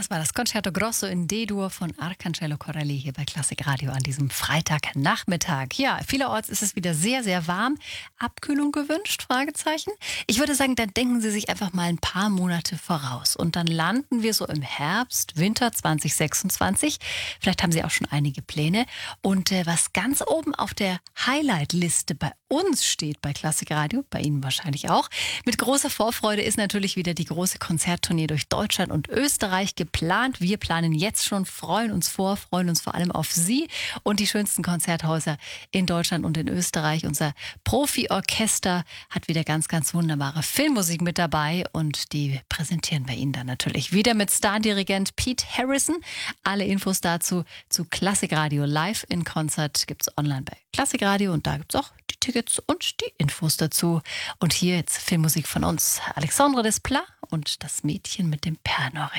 Das war das Concerto Grosso in D-Dur von Arcangelo Corelli hier bei Klassik Radio an diesem Freitagnachmittag. Ja, vielerorts ist es wieder sehr, sehr warm. Abkühlung gewünscht? Fragezeichen. Ich würde sagen, dann denken Sie sich einfach mal ein paar Monate voraus. Und dann landen wir so im Herbst, Winter 2026. Vielleicht haben Sie auch schon einige Pläne. Und was ganz oben auf der Highlight-Liste bei uns steht bei Klassik Radio, bei Ihnen wahrscheinlich auch, mit großer Vorfreude ist natürlich wieder die große Konzerttournee durch Deutschland und Österreich geplant. Wir planen jetzt schon, freuen uns vor allem auf Sie und die schönsten Konzerthäuser in Deutschland und in Österreich. Unser Profi-Orchester hat wieder ganz, ganz wunderbare Filmmusik mit dabei und die präsentieren wir Ihnen dann natürlich wieder mit Stardirigent Pete Harrison. Alle Infos dazu zu Klassik Radio live in Konzert gibt es online bei Klassik Radio und da gibt es auch die Tickets und die Infos dazu. Und hier jetzt Filmmusik von uns. Alexandre Desplat und das Mädchen mit dem Pernohrring.